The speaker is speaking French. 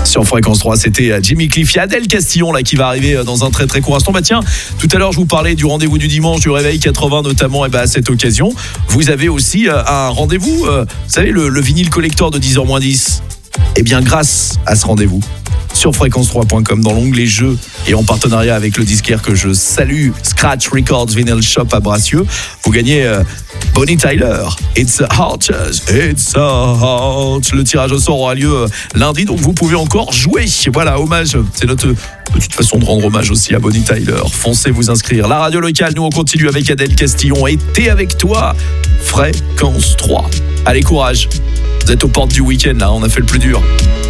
Sur Fréquence 3, c'était Jimmy Cliff. Il y a Adèle Castillon là qui va arriver dans un très très court instant. Bah tiens, tout à l'heure je vous parlais du rendez-vous du dimanche, du réveil 80 notamment. Et bah à cette occasion, vous avez aussi un rendez-vous. Vous savez le vinyle collector de 10h-10. Eh bien grâce à ce rendez-vous, sur fréquence3.com dans l'onglet jeux et en partenariat avec le disquaire que je salue, Scratch Records Vinyl Shop à Bracieux, vous gagnez Bonnie Tyler, It's a Heart, It's a Heart. Le tirage au sort aura lieu lundi, donc vous pouvez encore jouer. Voilà, hommage, c'est notre petite façon de rendre hommage aussi à Bonnie Tyler. Foncez vous inscrire. La radio locale, nous on continue avec Adèle Castillon et t'es avec toi, Fréquence 3. Allez, courage, vous êtes aux portes du week-end là, on a fait le plus dur.